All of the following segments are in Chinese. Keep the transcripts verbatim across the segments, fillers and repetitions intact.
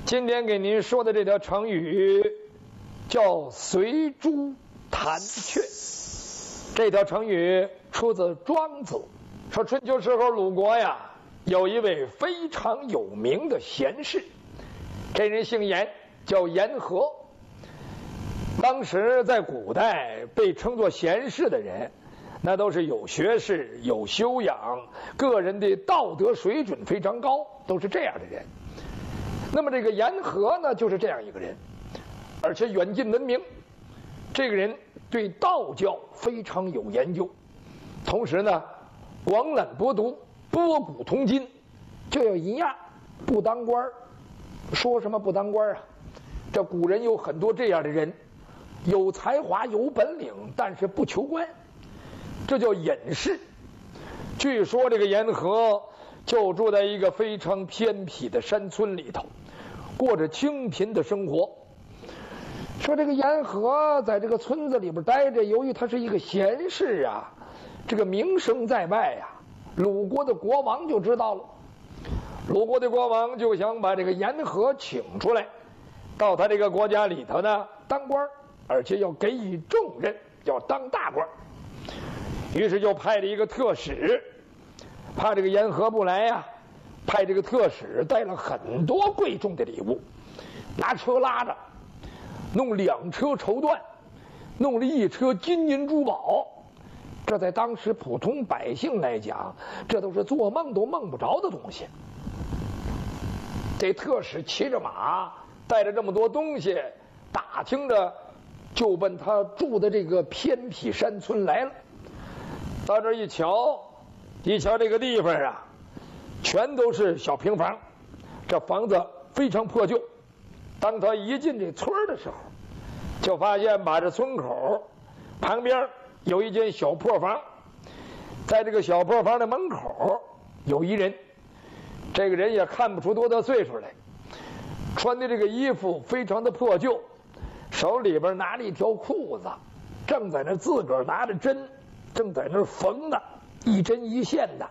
今天给您说的这条成语叫随猪弹雀。这条成语出自庄子，说春秋时候鲁国呀有一位非常有名的贤士，这人姓严，叫严和。当时在古代被称作贤士的人，那都是有学识、有修养，个人的道德水准非常高，都是这样的人。那么这个严和呢，就是这样一个人，而且远近闻名。这个人对道教非常有研究，同时呢，广览博读，博古通今，就有一样，不当官。说什么不当官啊？这古人有很多这样的人，有才华有本领，但是不求官，这叫隐士。据说这个严和就住在一个非常偏僻的山村里头，过着清贫的生活。说这个严和在这个村子里边待着，由于他是一个贤士啊，这个名声在外呀，鲁国的国王就知道了。鲁国的国王就想把这个严和请出来，到他这个国家里头呢当官，而且要给予重任，要当大官。于是就派了一个特使，怕这个严和不来呀，派这个特使带了很多贵重的礼物，拿车拉着，弄两车绸缎，弄了一车金银珠宝。这在当时普通百姓来讲，这都是做梦都梦不着的东西。这特使骑着马，带着这么多东西，打听着就奔他住的这个偏僻山村来了。到这一瞧，一瞧这个地方啊，全都是小平房，这房子非常破旧。当他一进这村的时候，就发现把这村口旁边有一间小破房，在这个小破房的门口有一人，这个人也看不出多大岁数来，穿的这个衣服非常的破旧，手里边拿着一条裤子，正在那自个儿拿着针，正在那缝呢，一针一线的。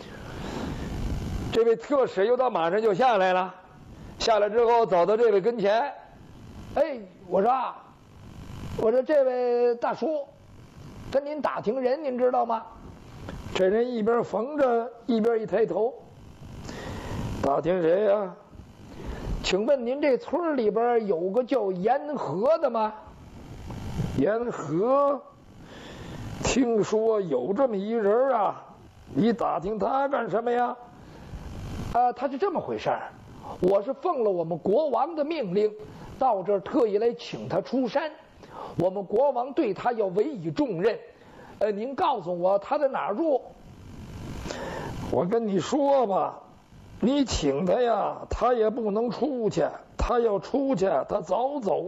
这位特使又到马上就下来了，下来之后走到这位跟前，哎，我说啊，我说这位大叔，跟您打听人，您知道吗？这人一边缝着一边一抬头，打听谁呀、啊？请问您这村里边有个叫严和的吗？严和，听说有这么一人啊，你打听他干什么呀？啊，他是这么回事儿，我是奉了我们国王的命令，到这儿特意来请他出山。我们国王对他要委以重任，呃，您告诉我他在哪儿住？我跟你说吧，你请他呀，他也不能出去，他要出去，他早走。